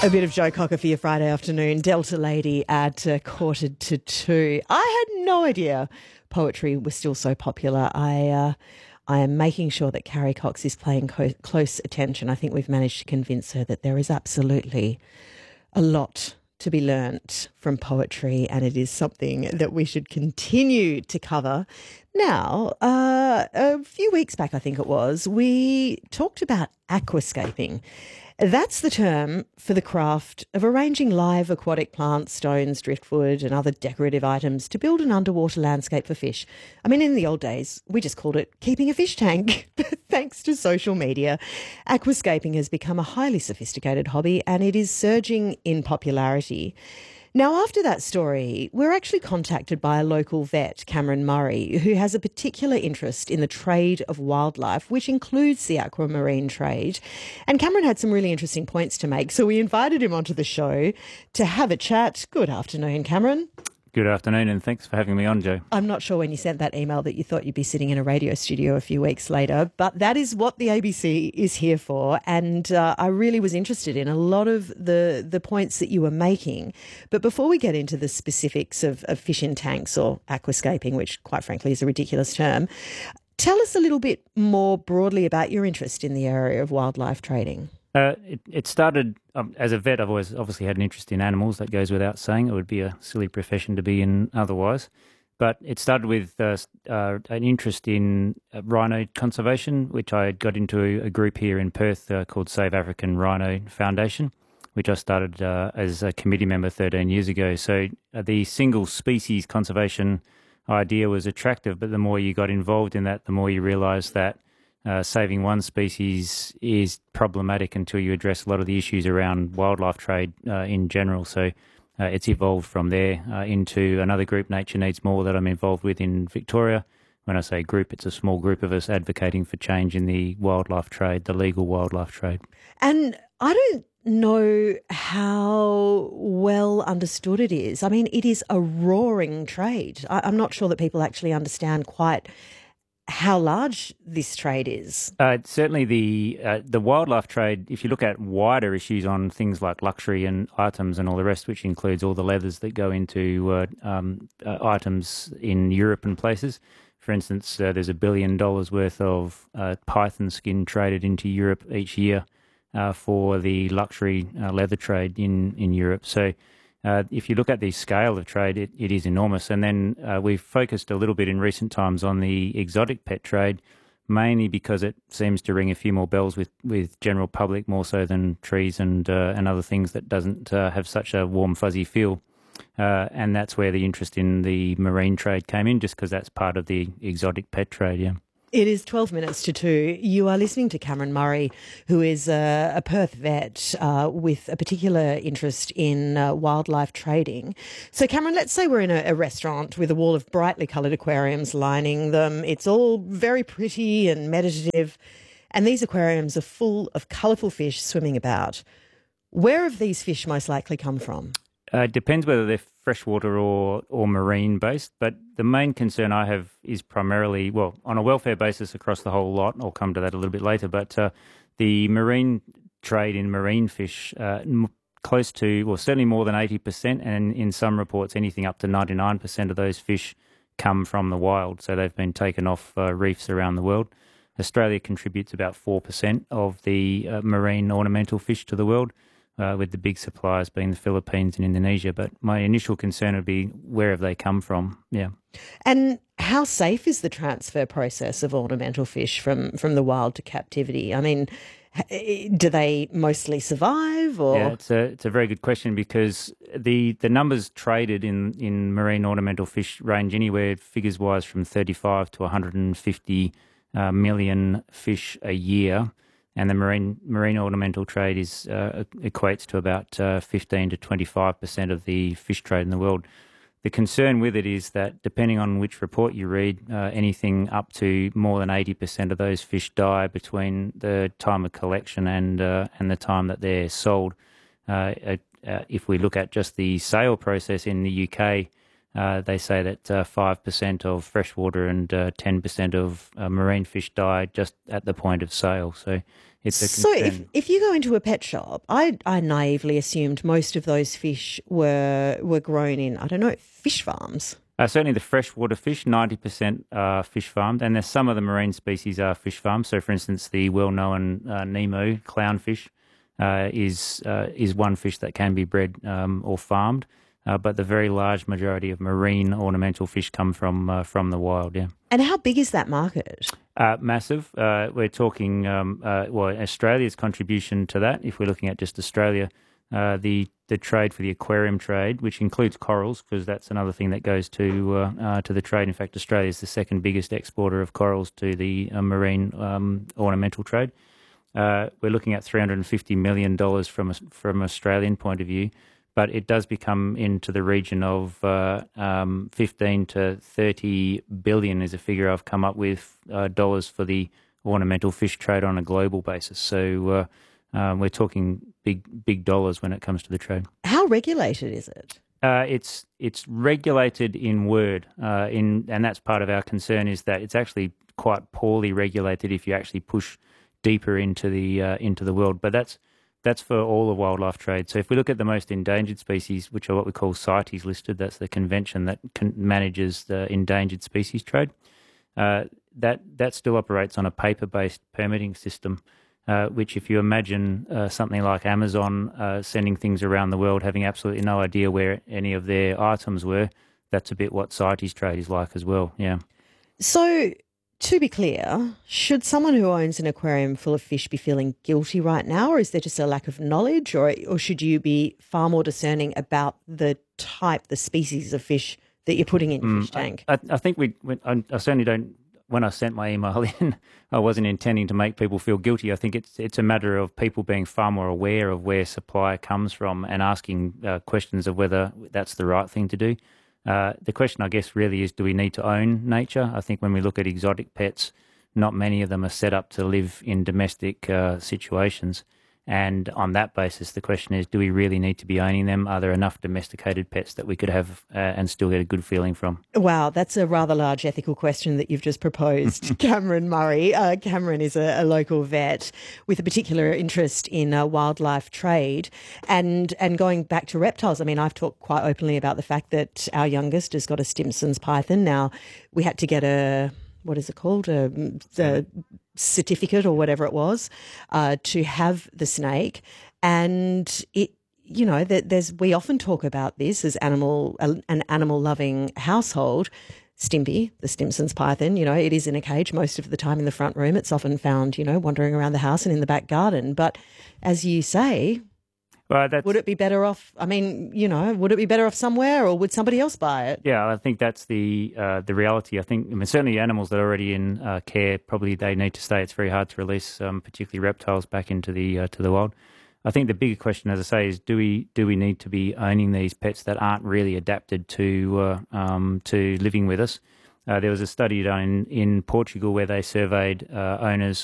A bit of Joe Cocker for your Friday afternoon. Delta Lady at 1:45. I had no idea poetry was still so popular. I am making sure that Carrie Cox is paying close attention. I think we've managed to convince her that there is absolutely a lot to be learnt from poetry, and it is something that we should continue to cover. Now, a few weeks back, I think it was, we talked about aquascaping. That's the term for the craft of arranging live aquatic plants, stones, driftwood and other decorative items to build an underwater landscape for fish. I mean, in the old days, we just called it keeping a fish tank. But thanks to social media, aquascaping has become a highly sophisticated hobby and it is surging in popularity. Now, after that story, we're actually contacted by a local vet, Cameron Murray, who has a particular interest in the trade of wildlife, which includes the aquamarine trade. And Cameron had some really interesting points to make, so we invited him onto the show to have a chat. Good afternoon, Cameron. Good afternoon, and thanks for having me on, Joe. I'm not sure when you sent that email that you thought you'd be sitting in a radio studio a few weeks later, but that is what the ABC is here for, and I really was interested in a lot of the points that you were making. But before we get into the specifics of fish in tanks or aquascaping, which quite frankly is a ridiculous term, tell us a little bit more broadly about your interest in the area of wildlife trading. It started as a vet. I've always obviously had an interest in animals. That goes without saying. It would be a silly profession to be in otherwise. But it started with an interest in rhino conservation, which I got into a group here in Perth called Save African Rhino Foundation, which I started as a committee member 13 years ago. So the single species conservation idea was attractive, but the more you got involved in that, the more you realised that saving one species is problematic until you address a lot of the issues around wildlife trade in general. So it's evolved from there into another group, Nature Needs More, that I'm involved with in Victoria. When I say group, it's a small group of us advocating for change in the wildlife trade, the legal wildlife trade. And I don't know how well understood it is. I mean, it is a roaring trade. I'm not sure that people actually understand quite how large this trade is. Certainly the wildlife trade, if you look at wider issues on things like luxury and items and all the rest, which includes all the leathers that go into items in Europe and places. For instance, there's $1 billion worth of python skin traded into Europe each year for the luxury leather trade in Europe. So if you look at the scale of trade, it is enormous. And then we've focused a little bit in recent times on the exotic pet trade, mainly because it seems to ring a few more bells with general public, more so than trees and other things that doesn't have such a warm, fuzzy feel. And that's where the interest in the marine trade came in, just because that's part of the exotic pet trade, yeah. It is 12 minutes to 2. You are listening to Cameron Murray, who is a Perth vet with a particular interest in wildlife trading. So, Cameron, let's say we're in a restaurant with a wall of brightly coloured aquariums lining them. It's all very pretty and meditative, and these aquariums are full of colourful fish swimming about. Where have these fish most likely come from? It depends whether they're freshwater or marine based, but the main concern I have is primarily, well, on a welfare basis across the whole lot. I'll come to that a little bit later, but the marine trade in marine fish, close to, well, certainly more than 80%, and in some reports anything up to 99% of those fish come from the wild. So they've been taken off reefs around the world. Australia contributes about 4% of the marine ornamental fish to the world. With the big suppliers being the Philippines and Indonesia. But my initial concern would be, where have they come from? Yeah. And how safe is the transfer process of ornamental fish from the wild to captivity? I mean, do they mostly survive? Or? Yeah, it's a very good question, because the numbers traded in marine ornamental fish range anywhere, figures-wise, from 35 to 150 million fish a year. And the marine ornamental trade equates to about 15 to 25% of the fish trade in the world. The concern with it is that, depending on which report you read, anything up to more than 80% of those fish die between the time of collection and the time that they're sold. If we look at just the sale process in the UK, they say that 5% of freshwater and 10% of marine fish die just at the point of sale. So it's a So concern. if you go into a pet shop, I naively assumed most of those fish were grown in, I don't know, fish farms. Certainly the freshwater fish, 90% are fish farmed, and there's some of the marine species are fish farmed. So, for instance, the well-known Nemo clownfish is one fish that can be bred or farmed, but the very large majority of marine ornamental fish come from the wild. Yeah. And how big is that market? Massive. We're talking, Australia's contribution to that, if we're looking at just Australia, the trade for the aquarium trade, which includes corals, because that's another thing that goes to the trade. In fact, Australia is the second biggest exporter of corals to the marine ornamental trade. We're looking at $350 million from Australian point of view, but it does become into the region of 15 to 30 billion is a figure I've come up with, dollars for the ornamental fish trade on a global basis. So we're talking big dollars when it comes to the trade. How regulated is it? It's regulated in word, and that's part of our concern is that it's actually quite poorly regulated if you actually push deeper into the world. But that's for all the wildlife trade. So if we look at the most endangered species, which are what we call CITES listed, that's the convention that manages the endangered species trade. That still operates on a paper-based permitting system. Which if you imagine something like Amazon sending things around the world, having absolutely no idea where any of their items were, that's a bit what CITES trade is like as well, yeah. So to be clear, should someone who owns an aquarium full of fish be feeling guilty right now, or is there just a lack of knowledge, or should you be far more discerning about the species of fish that you're putting in your fish tank? I think I certainly don't. When I sent my email in, I wasn't intending to make people feel guilty. I think it's a matter of people being far more aware of where supply comes from and asking questions of whether that's the right thing to do. The question, I guess, really is, do we need to own nature? I think when we look at exotic pets, not many of them are set up to live in domestic situations. And on that basis, the question is, do we really need to be owning them? Are there enough domesticated pets that we could have and still get a good feeling from? Wow, that's a rather large ethical question that you've just proposed, Cameron Murray. Cameron is a local vet with a particular interest in wildlife trade. And going back to reptiles, I mean, I've talked quite openly about the fact that our youngest has got a Stimson's python. Now, we had to get what is it called? A certificate or whatever it was to have the snake. And it, we often talk about this as an animal loving household. Stimpy, the Stimson's python, it is in a cage most of the time in the front room. It's often found, wandering around the house and in the back garden. But as you say, would it be better off? I mean, would it be better off somewhere, or would somebody else buy it? Yeah, I think that's the reality. I mean, certainly animals that are already in care, probably they need to stay. It's very hard to release, particularly reptiles, back into the wild. I think the bigger question, as I say, is do we need to be owning these pets that aren't really adapted to living with us? There was a study done in Portugal where they surveyed owners